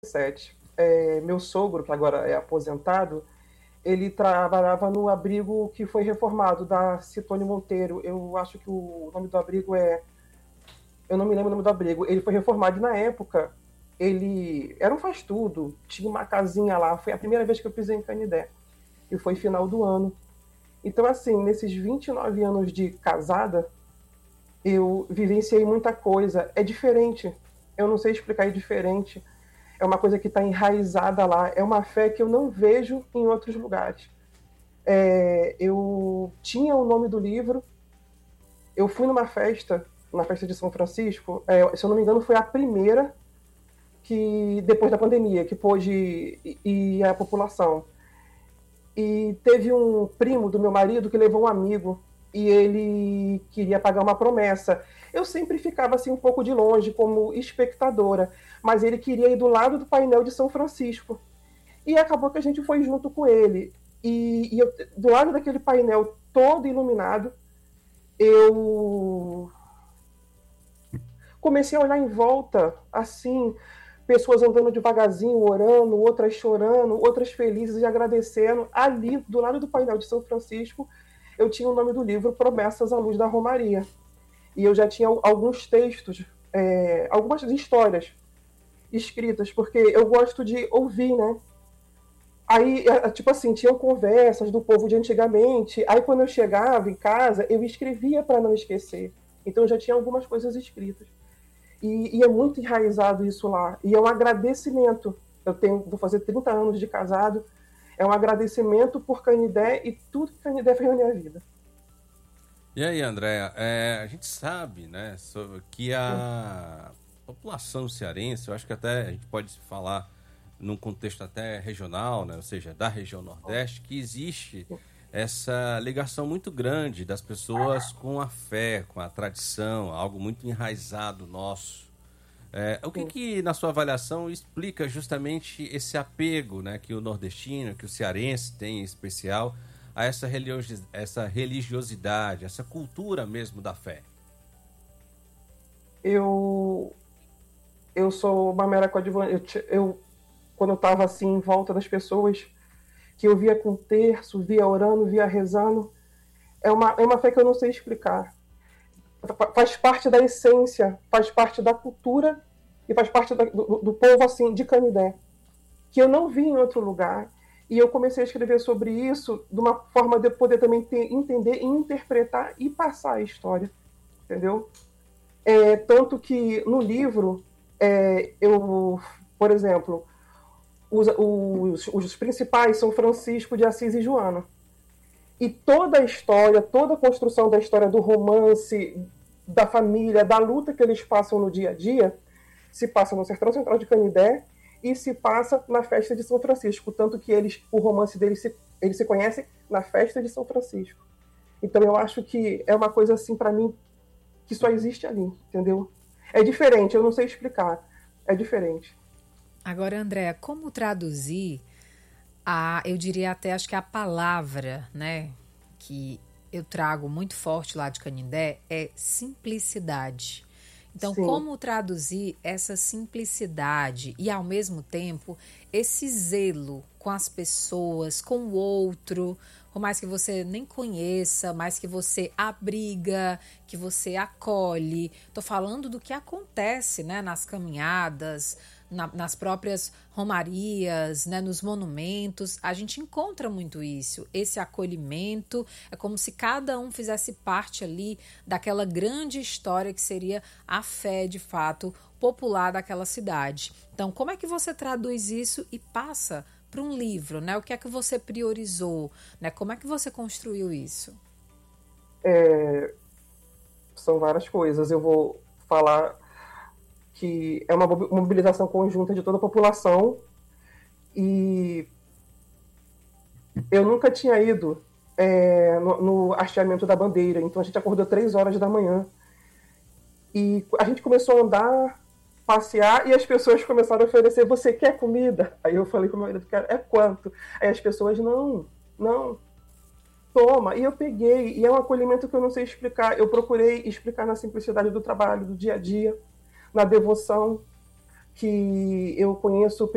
2017. Meu sogro, que agora é aposentado, ele trabalhava no abrigo que foi reformado, da Citone Monteiro. Eu acho que o nome do abrigo é... Eu não me lembro o nome do abrigo. Ele foi reformado e, na época, ele era um faz-tudo. Tinha uma casinha lá. Foi a primeira vez que eu pisei em Canidé. E foi final do ano. Então, assim, nesses 29 anos de casada, eu vivenciei muita coisa. É diferente. Eu não sei explicar, é diferente. É uma coisa que está enraizada lá. É uma fé que eu não vejo em outros lugares. Eu tinha o nome do livro. Eu fui numa festa, na festa de São Francisco. Se eu não me engano, foi a primeira que, depois da pandemia, que pôde ir à população. E teve um primo do meu marido que levou um amigo e ele queria pagar uma promessa. Eu sempre ficava assim um pouco de longe como espectadora, mas ele queria ir do lado do painel de São Francisco. E acabou que a gente foi junto com ele. E eu, do lado daquele painel todo iluminado, eu comecei a olhar em volta, assim, pessoas andando devagarzinho, orando, outras chorando, outras felizes e agradecendo. Ali, do lado do painel de São Francisco, eu tinha o nome do livro Promessas à Luz da Romaria. E eu já tinha alguns textos, algumas histórias escritas, porque eu gosto de ouvir, né? Aí, tipo assim, tinham conversas do povo de antigamente. Aí, quando eu chegava em casa, eu escrevia para não esquecer. Então, eu já tinha algumas coisas escritas. E é muito enraizado isso lá. E é um agradecimento. Vou fazer 30 anos de casado. É um agradecimento por Canidé e tudo que Canidé fez na minha vida. E aí, Andréa, a gente sabe, né, que a população cearense, eu acho que até a gente pode falar num contexto até regional, né, ou seja, da região Nordeste, que existe essa ligação muito grande das pessoas com a fé, com a tradição, algo muito enraizado nosso. O que, na sua avaliação, explica justamente esse apego, né, que o nordestino, que o cearense tem em especial, a essa religiosidade, essa cultura mesmo da fé? Eu, eu sou uma mera coadjuvante. Quando eu estava assim, em volta das pessoas, que eu via com terço, via orando, via rezando, é uma fé que eu não sei explicar. Faz parte da essência, faz parte da cultura e faz parte do povo assim de Canidé, que eu não vi em outro lugar. E eu comecei a escrever sobre isso de uma forma de poder também entender, interpretar e passar a história, entendeu? Tanto que no livro, eu, por exemplo, os principais são Francisco de Assis e Joana. E toda a história, toda a construção da história do romance, da família, da luta que eles passam no dia a dia, se passa no Sertão Central de Canidé e se passa na festa de São Francisco. Tanto que o romance deles eles se conhecem na festa de São Francisco. Então eu acho que é uma coisa assim, para mim, que só existe ali, entendeu? É diferente, eu não sei explicar. É diferente. Agora, Andréa, como traduzir eu diria até, acho que a palavra, né, que eu trago muito forte lá de Canindé é simplicidade. Então, Sim. como traduzir essa simplicidade e, ao mesmo tempo, esse zelo com as pessoas, com o outro, por mais que você nem conheça, mas que você abriga, que você acolhe. Tô falando do que acontece, né, nas caminhadas, nas próprias romarias, né, nos monumentos. A gente encontra muito isso, esse acolhimento. É como se cada um fizesse parte ali daquela grande história que seria a fé, de fato, popular daquela cidade. Então, como é que você traduz isso e passa para um livro, né? O que é que você priorizou, né? Como é que você construiu isso? São várias coisas. Eu vou falar que é uma mobilização conjunta de toda a população e eu nunca tinha ido no hasteamento da bandeira, então a gente acordou 3 horas da manhã e a gente começou a andar, passear e as pessoas começaram a oferecer: você quer comida? Aí eu falei com o meu marido: é quanto? Aí as pessoas: não, não, toma. E eu peguei, e é um acolhimento que eu não sei explicar. Eu procurei explicar na simplicidade do trabalho, do dia a dia, na devoção que eu conheço